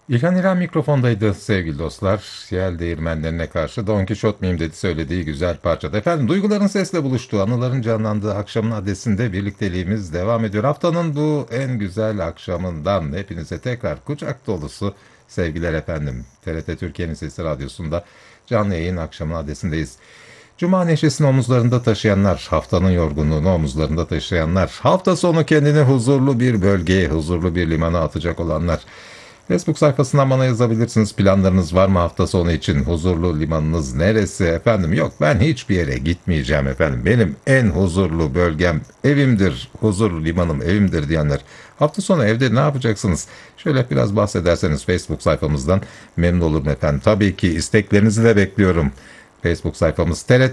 İlhan İrem mikrofondaydı sevgili dostlar. Yel değirmenlerine karşı Don Kişot miyim dedi söylediği güzel parçada. Efendim duyguların sesle buluştuğu, anıların canlandığı akşamın adresinde birlikteliğimiz devam ediyor. Haftanın bu en güzel akşamından hepinize tekrar kucak dolusu sevgiler efendim. TRT Türkiye'nin Sesi Radyosu'nda canlı yayın akşamın adresindeyiz. Cuma neşesini omuzlarında taşıyanlar, haftanın yorgunluğunu omuzlarında taşıyanlar, hafta sonu kendini huzurlu bir bölgeye, huzurlu bir limana atacak olanlar. Facebook sayfasından bana yazabilirsiniz. Planlarınız var mı hafta sonu için? Huzurlu limanınız neresi efendim? Yok ben hiçbir yere gitmeyeceğim efendim. Benim en huzurlu bölgem evimdir. Huzurlu limanım evimdir diyenler. Hafta sonu evde ne yapacaksınız? Şöyle biraz bahsederseniz Facebook sayfamızdan memnun olurum efendim. Tabii ki isteklerinizi de bekliyorum. Facebook sayfamız TRT